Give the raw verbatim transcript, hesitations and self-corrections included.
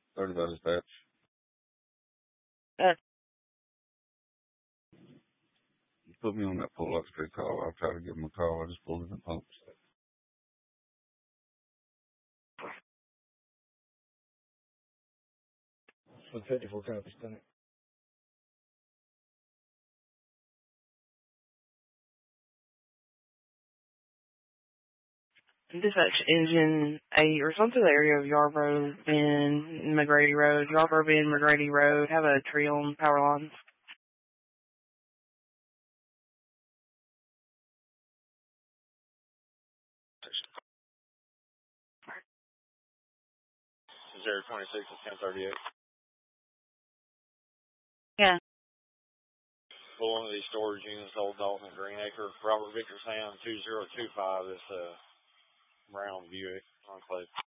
Heard about dispatch. Uh, Put me on that pull-up street call. I'll try to give him a call. I just pulled in the pumps. With fifty-four copies, done it. dispatch engine eight, respond to the area of Yarborough and McGrady Road. Yarborough and McGrady Road have a tree on power lines. zero twenty-six to ten thirty-eight. Yeah. Pull one of these storage units, Old Dalton and Green Acre. Robert Victor Sam two zero two five. It's a brown Buick Enclave.